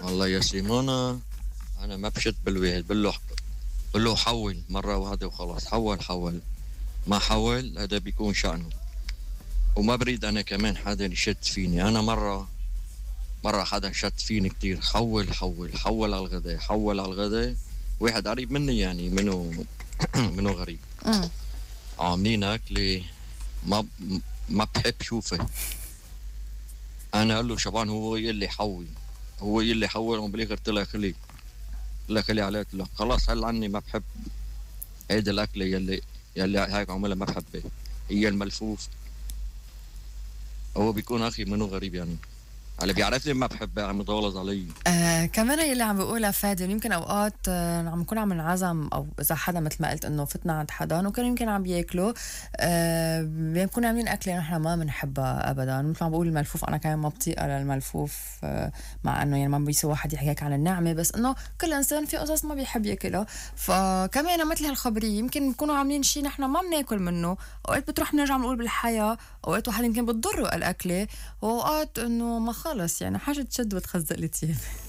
والله يا سيمونة، أنا ما بشد بالواحد، بقول له حول مرة واحدة وخلاص. حول ما حول هذا بيكون شأنه. وما بريد أنا كمان حدا يشد فيني. أنا مرة حدا شد فيني كتير. حول على الغداء، حول على الغداء. واحد قريب مني يعني، منه غريب. عاملين أكلي ما ما بحب شوفه. أنا قال له شبان، هو يلي حول، هو يلي حول، وبالآخر طلع خلي عليه. قلت له خلاص هل عني ما بحب هيدا الأكلة يلي هيك عملها ما بحبه، هي الملفوف. هو بيكون أخي منه غريب يعني، اللي بيعرفني ما بحبه عم يتغلظ علي. كمان يلي عم بقولها فادي، يمكن اوقات عم نكون عم نعزم، او اذا حدا مثل ما قلت انه فتنا عند حدا وكان يمكن عم بياكلوا، بنكون عاملين اكله نحن ما بنحبها ابدا. مثل ما بقول الملفوف، انا كمان ما بطيقه للملفوف، مع انه يعني ما بيسوى واحد يحكيك عن النعمه، بس انه كل انسان في قصص ما بيحب ياكلها. فكمان مثل هالخبريه يمكن نكونوا عاملين شيء نحن ما بناكل منه، اوقات بتروح بنرجع بنقول بالحياه، اوقات واحد يمكن بتضره الاكله، واوقات انه ما خلص يعني حاجه تشد وتخزق التياب.